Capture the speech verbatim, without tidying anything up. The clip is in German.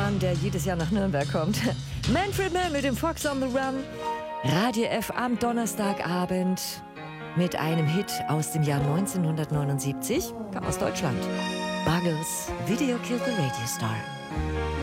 Mann, der jedes Jahr nach Nürnberg kommt. Manfred Mann mit dem Fox on the Run. Radio F am Donnerstagabend mit einem Hit aus dem Jahr neunzehnhundertneunundsiebzig, kam aus Deutschland. Buggles, Video Killed the Radio Star.